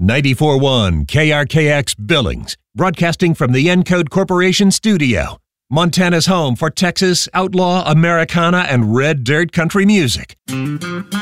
94.1 KRKX Billings, broadcasting from the Encode Corporation studio. Montana's home for Texas outlaw, Americana, and red dirt country music.